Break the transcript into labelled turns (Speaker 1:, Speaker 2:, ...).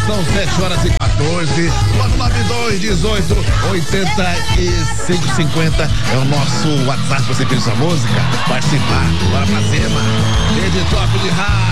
Speaker 1: são 7h14. 492-18-85-50 é o nosso WhatsApp pra você pedir sua música. Participar. Bora pra cima. Rede Top de Rádio.